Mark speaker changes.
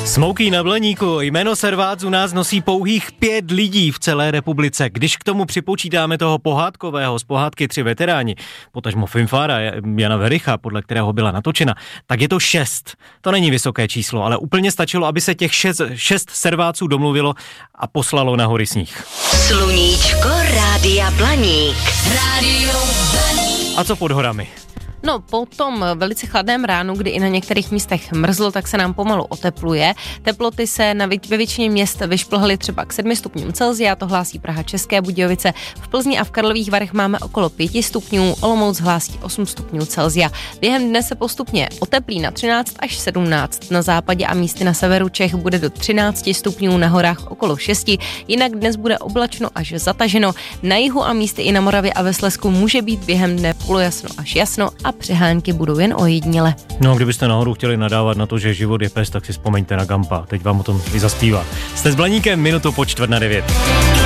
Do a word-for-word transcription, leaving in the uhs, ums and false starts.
Speaker 1: Smouky na Blaníku. Jméno Servác u nás nosí pouhých pět lidí v celé republice. Když k tomu připočítáme toho pohádkového z pohádky Tři veteráni, potažmo filmfára Jana Vericha, podle kterého byla natočena, tak je to šest. To není vysoké číslo, ale úplně stačilo, aby se těch šest, šest Serváců domluvilo a poslalo na hory sníh.
Speaker 2: Sluníčko Rádia Blaník. Rádio Blaník.
Speaker 1: A co pod horami?
Speaker 3: No, po tom velice chladném ránu, kdy i na některých místech mrzlo, tak se nám pomalu otepluje. Teploty se na vě- ve většině měst vyšplhaly třeba k sedmi stupňům Celsia, to hlásí Praha, České Budějovice. V Plzni a v Karlových Varech máme okolo pěti stupňů, Olomouc hlásí osm stupňů Celsia. Během dne se postupně oteplí na třináct až sedmnáct. Na západě a místy na severu Čech bude do třináct stupňů, na horách okolo šesti. Jinak dnes bude oblačno až zataženo. Na jihu a místy i na Moravě a ve Slezsku může být během dne polojasno až jasno a přehánky budou jen ojediněle.
Speaker 1: No, kdybyste nahoru chtěli nadávat na to, že život je pes, tak si vzpomeňte na Gampa. Teď vám o tom i zaspívá. Jste s Blaníkem, minutu po čtvrt na devět.